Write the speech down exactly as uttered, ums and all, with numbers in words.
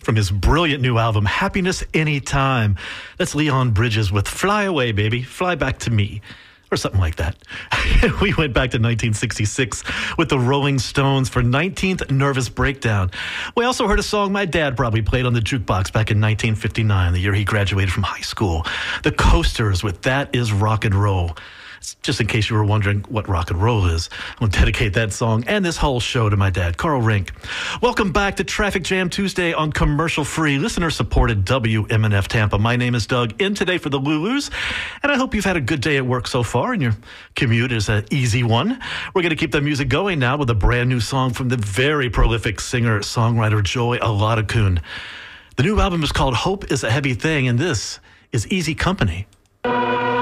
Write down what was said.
from his brilliant new album, Happiness Anytime. That's Leon Bridges with Fly Away, Baby, Fly Back to Me, or something like that. We went back to nineteen sixty-six with the Rolling Stones for nineteenth Nervous Breakdown. We also heard a song my dad probably played on the jukebox back in nineteen fifty-nine, the year he graduated from high school. The Coasters with That Is Rock and Roll. Just in case you were wondering what rock and roll is, I'm going to dedicate that song and this whole show to my dad, Carl Rink. Welcome back to Traffic Jam Tuesday on commercial-free, listener-supported W M N F Tampa. My name is Doug, in today for the Lulus, and I hope you've had a good day at work so far and your commute is an easy one. We're going to keep the music going now with a brand new song from the very prolific singer-songwriter Joy Aladakun. The new album is called Hope is a Heavy Thing, and this is Easy Company.